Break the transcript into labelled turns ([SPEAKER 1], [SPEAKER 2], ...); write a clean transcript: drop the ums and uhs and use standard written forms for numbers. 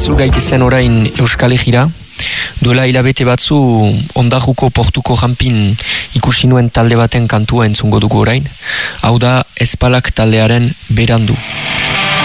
[SPEAKER 1] itzul gaitezen orain Euskal Herrira. Duela hilabete batzu Ondarruko portuko janpin ikusi nuen talde baten kantua entzungo dugu orain. Hau da Ezpalak taldearen Berandu.